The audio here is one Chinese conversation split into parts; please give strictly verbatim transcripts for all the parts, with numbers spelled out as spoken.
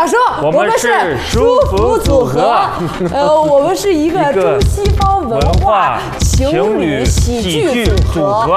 小叔， 我们是舒服组合。 呃，我们是一个中西方文化情侣喜剧组合。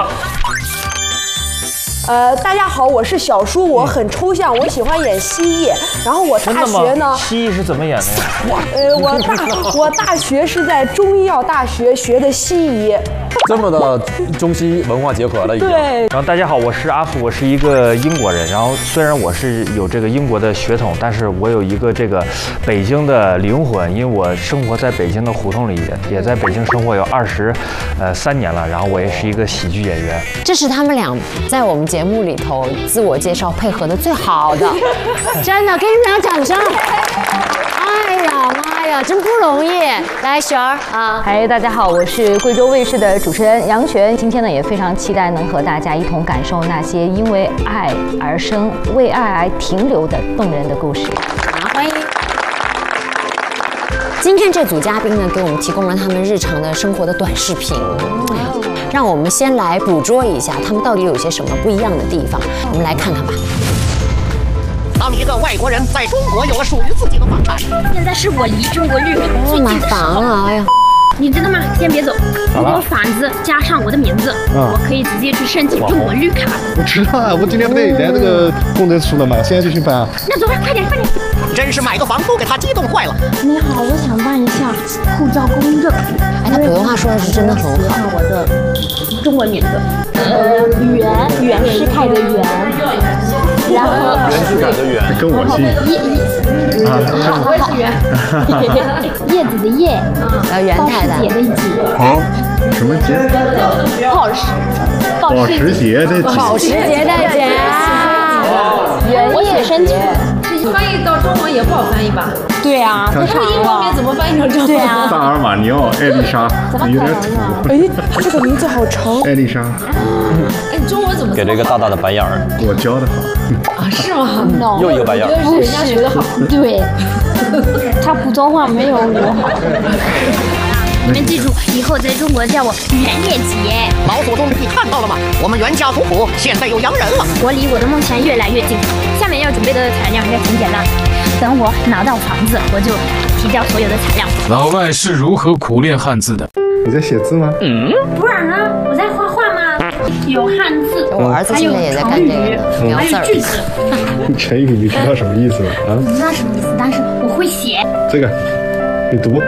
呃，大家好，我是小舒，我很抽象，我喜欢演蜥蜴。然后我大学呢， 蜥蜴是怎么演的呀？ 呃，我大我大学是在中医药大学学的西医。 这么的中西文化结合了已经。 对。 然后大家好，我是阿福，我是一个英国人。然后虽然我是有这个英国的血统，但是我有一个这个北京的灵魂，因为我生活在北京的胡同里，也在北京生活有二十呃三年了。然后我也是一个喜剧演员。 这是他们俩在我们节目里头自我介绍配合的最好的，真的，给你们俩掌声！哎呀妈呀，真不容易！来，璇儿啊， 嗨，大家好，我是贵州卫视的主持人杨璇。今天呢，也非常期待能和大家一同感受那些因为爱而生、为爱而停留的动人的故事。 好，欢迎。今天这组嘉宾呢，给我们提供了他们日常的生活的短视频。让我们先来捕捉一下他们到底有些什么不一样的地方，我们来看看吧。 当一个外国人在中国有了属于自己的房产， 现在是我离中国绿卡最近的时候了，哎呀， 你知道吗？先别走，如果房子加上我的名字，嗯、我可以直接去申请中国绿卡。 我知道啊，我今天不得来那个公证处了嘛，现在就去办啊。 那走吧，快点快点！ 真是买个房都给他激动坏了。 你好，我想办一下护照公证。 哎，他普通话说的是真的很好。 看我的中文名字，呃，袁袁世凯的袁，然后袁世凯的袁， 跟我姓。 叶啊，我也是袁。叶子的叶， 然后袁太太。 姐的姐。 好，什么节？ 保时。 保时捷的姐。 保时捷的姐。 袁叶生姐。 翻译到中文也不好翻译吧？ 对啊， 那这个英文名怎么翻译成中文？ 对啊， 萨尔马尼奥艾丽莎，你有点土。 哎，这个名字好长。 艾丽莎。 哎，你中文怎么？ 给了一个大大的白眼儿。 我教的好。 啊，是吗 ？No， 又一个白眼儿。 我觉得是人家学的好。 对，他普通话没有我好。你们记住，以后在中国叫我袁叶姐。 老祖宗，你看到了吗？我们袁家族谱现在有洋人了。 我离我的梦想越来越近。下面要准备的材料应该挺简单，等我拿到房子，我就提交所有的材料。 老外是如何苦练汉字的？ 你在写字吗？ 嗯，不然呢？我在画画吗？有汉字， 我儿子现在也在干这个描字儿。 句子。 成语你知道什么意思吗？啊？ 不知道什么意思，但是我会写。 这个，你读。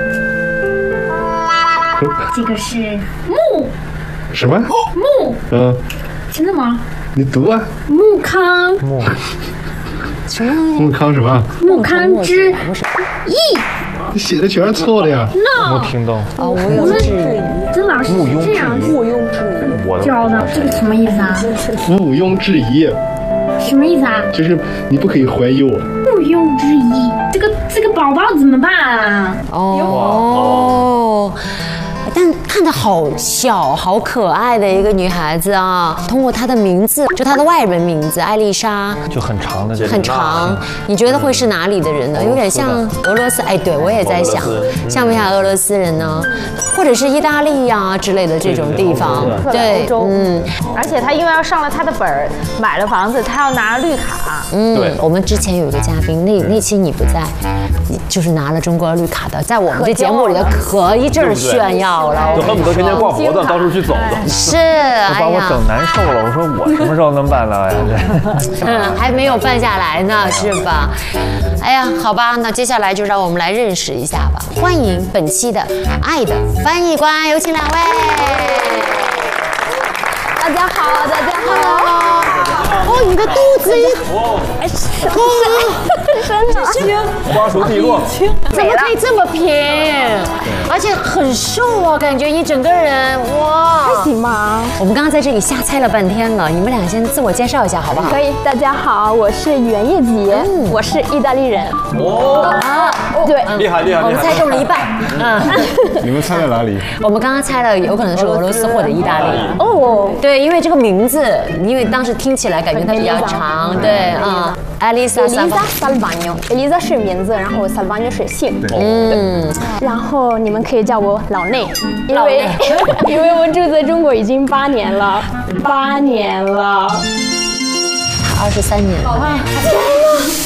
这个是木。 什么？ 木。 嗯。 真的吗？ 你读啊。 木康。 木。 什么？ 木康什么？ 木康之义。 你写的全是错的呀。 No。 没听懂。 啊，我有质疑。 这老师是这样毋庸置疑教的，这个什么意思啊？ 毋庸置疑。 什么意思啊？ 就是你不可以怀疑我。 毋庸置疑，这个这个宝宝怎么办啊？ 哦。但看着好小、好可爱的一个女孩子啊！通过她的名字，就她的外文名字艾丽莎， 就很长的这个， 很长。你觉得会是哪里的人呢？有点像俄罗斯。哎，对我也在想，像不像俄罗斯人呢？或者是意大利呀之类的这种地方。对， 嗯。而且他因为要上了他的本儿，买了房子，他要拿绿卡。 嗯，对。我们之前有一个嘉宾，那那期你不在，就是拿了中国绿卡的，在我们这节目里头可一阵炫耀。 就恨不得天天挂脖子，到处去走走。 是， 把我整难受了。我说我什么时候能办到呀？ 嗯，还没有办下来呢，是吧？哎呀，好吧，那接下来就让我们来认识一下吧。欢迎本期的《爱的翻译官》，有请两位。 大家好，大家好。 哦，你的肚子， 哎，真的轻， 花熟蒂落， 怎么可以这么平？而且很瘦啊，感觉你整个人哇， 还行吧。 我们刚刚在这里瞎猜了半天了，你们俩先自我介绍一下好不好？ 可以，大家好，我是袁叶洁，嗯、我是意大利人。 哦啊， 对， 厉害厉害！ 我们猜中了一半。嗯， 你们猜在哪里？ 我们刚刚猜了，有可能是俄罗斯或者意大利。 哦， 对，因为这个名字，因为当时听起来感觉它比较长，对啊。Elisa Salvagno，Elisa 是名字，然后 Salvagno 是姓。 嗯， 然后你们可以叫我老内，因为因为我住在中国已经八年了，八年了， 二十三年。 天哪！